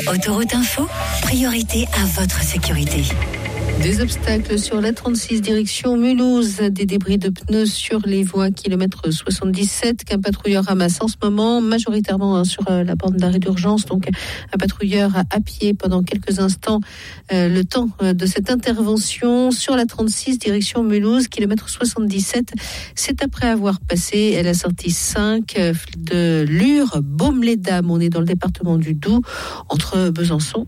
Autoroute Info, priorité à votre sécurité. Des obstacles sur la 36 direction Mulhouse, des débris de pneus sur les voies kilomètre 77 qu'un patrouilleur ramasse en ce moment, majoritairement sur la bande d'arrêt d'urgence. Donc un patrouilleur à pied pendant quelques instants, le temps de cette intervention sur la 36 direction Mulhouse, kilomètre 77. C'est après avoir passé la sortie 5 de Lure, Baume-les-Dames. On est dans le département du Doubs, entre Besançon